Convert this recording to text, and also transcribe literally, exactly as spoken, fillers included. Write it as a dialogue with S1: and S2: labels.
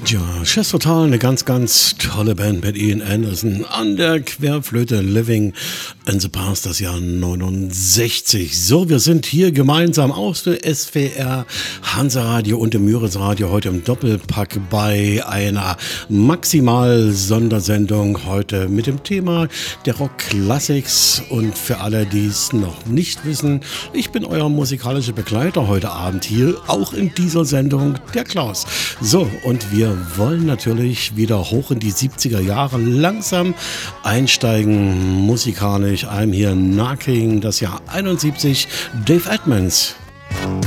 S1: Ja, Chess Total, eine ganz, ganz tolle Band mit Ian Anderson an der Querflöte, Living in the Past, das Jahr neunundsechzig. So, wir sind hier gemeinsam aus der S W R, Hansa-Radio und dem Müritz-Radio heute im Doppelpack bei einer Maximal-Sondersendung heute mit dem Thema der Rock-Classics. Und für alle, die es noch nicht wissen, ich bin euer musikalischer Begleiter heute Abend hier, auch in dieser Sendung, der Klaus. So, und wir wollen natürlich wieder hoch in die siebziger Jahre langsam einsteigen, musikalisch. I'm Here Knocking, das Jahr einundsiebzig, Dave Edmunds.